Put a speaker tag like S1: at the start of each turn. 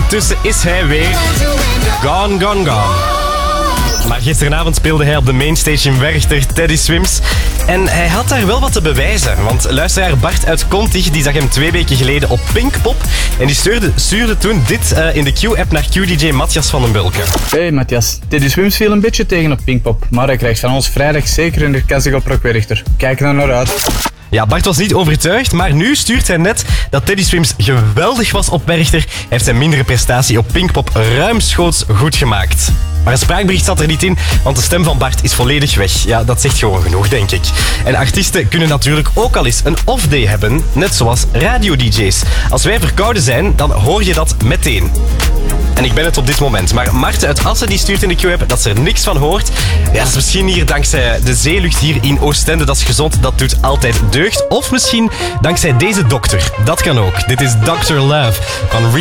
S1: ondertussen is hij weer gone, gone, gone. Maar gisteravond speelde hij op de mainstage in Werchter, Teddy Swims. En hij had daar wel wat te bewijzen. Want luisteraar Bart uit Kontig die zag hem 2 weken geleden op Pinkpop. En die stuurde toen dit in de Q-app naar Q-DJ Matthias van den Bulke.
S2: Hey Matthias, Teddy Swims viel een beetje tegen op Pinkpop. Maar hij krijgt van ons vrijdag zeker in de kassig op Rock Werchter. Kijk er naar uit.
S1: Ja, Bart was niet overtuigd, maar nu stuurt hij net dat Teddy Swims geweldig was op Werchter. Hij heeft zijn mindere prestatie op Pinkpop ruimschoots goed gemaakt. Maar een spraakbericht zat er niet in, want de stem van Bart is volledig weg. Ja, dat zegt gewoon genoeg, denk ik. En artiesten kunnen natuurlijk ook al eens een off-day hebben, net zoals radio-dj's. Als wij verkouden zijn, dan hoor je dat meteen. En ik ben het op dit moment. Maar Marten uit Assen die stuurt in de Q-app dat ze er niks van hoort. Ja, dat is misschien hier dankzij de zeelucht hier in Oostende. Dat is gezond, dat doet altijd deugd. Of misschien dankzij deze dokter. Dat kan ook. Dit is Dr. Love van